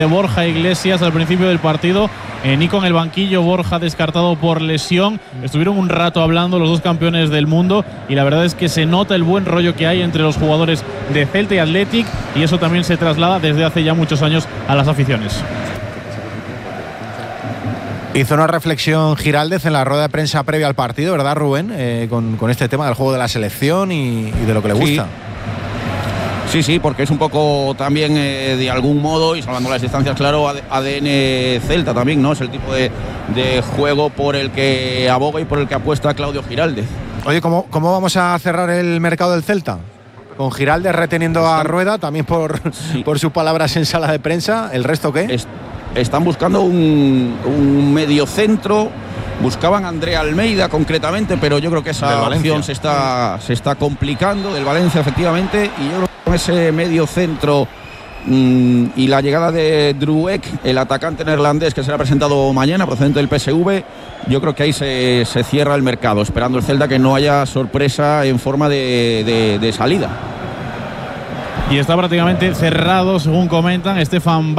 de Borja Iglesias al principio del partido. Nico en el banquillo, Borja descartado por lesión. Estuvieron un rato hablando los dos campeones del mundo y la verdad es que se nota el buen rollo que hay entre los jugadores de Celta y Athletic, y eso también se traslada desde hace ya muchos años a las aficiones. Hizo una reflexión Giraldez en la rueda de prensa previa al partido, ¿verdad, Rubén? Con este tema del juego de la selección y de lo que le gusta. Sí, porque es un poco también de algún modo, y salvando las distancias, claro, ADN Celta también, ¿no? Es el tipo de juego por el que aboga y por el que apuesta Claudio Giraldez. Oye, ¿cómo vamos a cerrar el mercado del Celta? Con Giraldez reteniendo a Rueda, también por sus palabras en sala de prensa. ¿El resto qué? Están buscando un mediocentro. Buscaban a André Almeida concretamente, pero yo creo que esa opción se está complicando. Del Valencia, efectivamente, y yo creo que con ese medio centro y la llegada de Druek, el atacante neerlandés que será presentado mañana, procedente del PSV, yo creo que ahí se cierra el mercado, esperando el Celta que no haya sorpresa en forma de salida. Y está prácticamente cerrado, según comentan, Stefan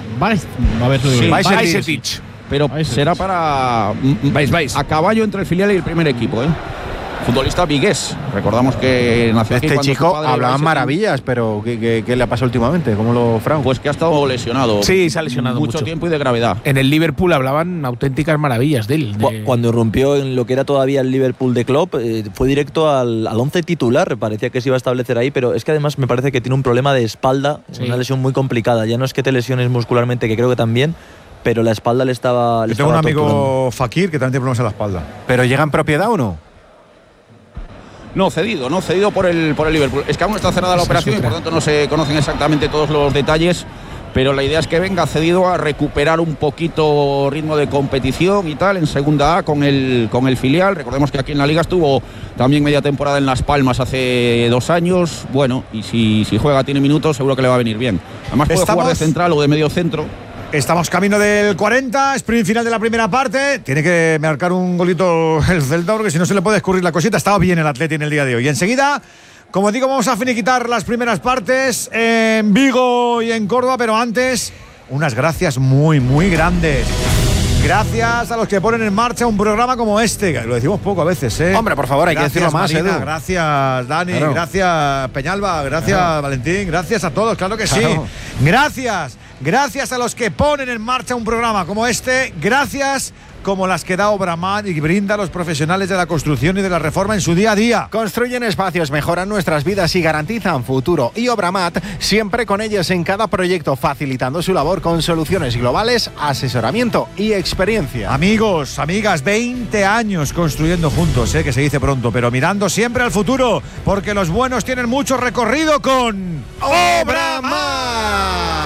Bajcetic. Pero será para a caballo entre el filial y el primer equipo, ¿eh? Futbolista vigués. Recordamos que nació aquí. Este chico hablaban maravillas, pero ¿qué le ha pasado últimamente? ¿Cómo lo Fran? Pues que ha estado lesionado. Sí, se ha lesionado mucho tiempo y de gravedad. En el Liverpool hablaban auténticas maravillas de él. Cuando rompió en lo que era todavía el Liverpool de Klopp, fue directo al 11 titular. Parecía que se iba a establecer ahí, pero es que además me parece que tiene un problema de espalda, una lesión muy complicada. Ya no es que te lesiones muscularmente, que creo que también, pero la espalda le estaba. Yo tengo un amigo Fakir que también tiene problemas en la espalda. ¿Pero llega en propiedad o no? No, cedido por el Liverpool. Es que aún está cerrada la operación y por tanto no se conocen exactamente todos los detalles, pero la idea es que venga cedido a recuperar un poquito ritmo de competición y tal en Segunda A con el filial. Recordemos que aquí en la Liga estuvo también media temporada en Las Palmas hace 2 años. Bueno, y si juega, tiene minutos, seguro que le va a venir bien. Además puede jugar de central o de medio centro. Estamos camino del 40, sprint final de la primera parte. Tiene que marcar un golito el Celta, porque si no se le puede escurrir la cosita. Estaba bien el Atleti en el día de hoy. Y enseguida, como digo, vamos a finiquitar las primeras partes en Vigo y en Córdoba, pero antes, unas gracias muy, muy grandes. Gracias a los que ponen en marcha un programa como este, que lo decimos poco a veces, ¿eh? Hombre, por favor, hay que decirlo más, Marina, Edu. Gracias, Dani, gracias, Peñalba, gracias, Valentín, gracias a todos, claro que sí. Gracias a los que ponen en marcha un programa como este, gracias como las que da Obramat y brinda a los profesionales de la construcción y de la reforma en su día a día. Construyen espacios, mejoran nuestras vidas y garantizan futuro. Y Obramat, siempre con ellos en cada proyecto, facilitando su labor con soluciones globales, asesoramiento y experiencia. Amigos, amigas, 20 años construyendo juntos, que se dice pronto, pero mirando siempre al futuro, porque los buenos tienen mucho recorrido con Obramat.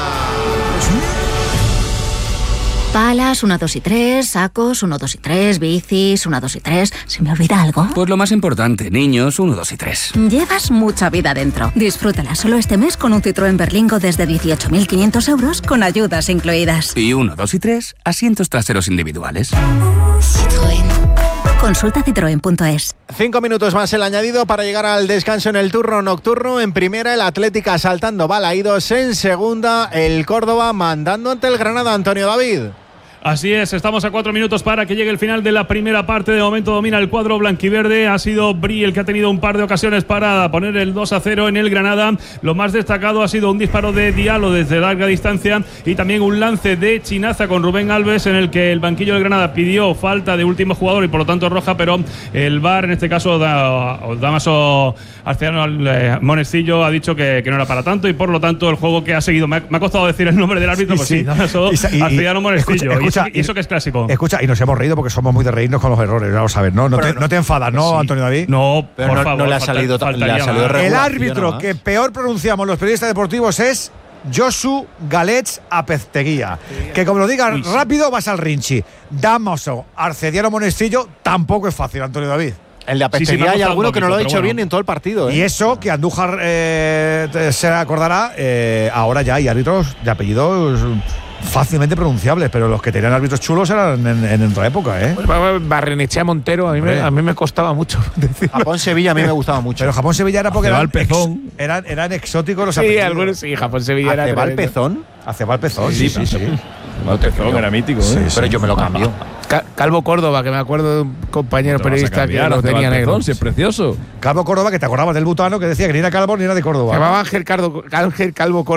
Palas, 1, 2 y 3, sacos, 1, 2 y 3, bicis, 1, 2 y 3. ¿Se me olvida algo? Pues lo más importante, niños, 1, 2 y 3. Llevas mucha vida dentro. Disfrútala solo este mes con un Citroën Berlingo desde 18.500 euros con ayudas incluidas. Y 1, 2 y 3, asientos traseros individuales. Citroën. Consulta citroen.es. 5 minutos más el añadido para llegar al descanso en el turno nocturno. En primera, el Atlético asaltando balaídos. En segunda, el Córdoba mandando ante el Granada. Antonio David. Así es, estamos a 4 minutos para que llegue el final de la primera parte. De momento domina el cuadro blanquiverde. Ha sido Bri el que ha tenido un par de ocasiones para poner el 2-0 en el Granada. Lo más destacado ha sido un disparo de Diallo desde larga distancia y también un lance de Chinaza con Rubén Alves, en el que el banquillo del Granada pidió falta de último jugador y por lo tanto roja, pero el VAR, en este caso Damaso Arciano Monestillo, ha dicho que no era para tanto y por lo tanto el juego que ha seguido. Me ha costado decir el nombre del árbitro, pues sí, Damaso Arciano Monestillo. Y eso que es clásico. Escucha, y nos hemos reído porque somos muy de reírnos con los errores, ya lo sabes, ¿no? No te enfadas, ¿no, Antonio David? No, pero por no, favor. No le ha salido regular. El árbitro que peor pronunciamos los periodistas deportivos es Josu Galets Apezteguía. Que como lo digas rápido vas al Rinchi. Damaso Arciano Monestillo tampoco es fácil, Antonio David. El de Apezteguía hay alguno que no lo ha hecho bien en todo el partido. Y eso, que Andújar se acordará, ahora ya hay árbitros de apellidos fácilmente pronunciables, pero los que tenían árbitros chulos eran en otra época, Barrenechea Montero a mí me costaba mucho decirlo. Japón Sevilla a mí me gustaba mucho. Pero Japón Sevilla era porque eran exóticos los apellidos. Sí, algunos sí, Japón Sevilla era. ¿Acebal Pezón? Hacia Valpezón, Sí. Valpezón era mítico, ¿eh? Pero yo me lo cambio. Calvo Córdoba, que me acuerdo de un compañero periodista que lo tenía negro. Sí, es precioso. Calvo Córdoba, que te acordabas del butano que decía que ni era calvo ni era de Córdoba. Se llamaba Ángel Calvo Córdoba.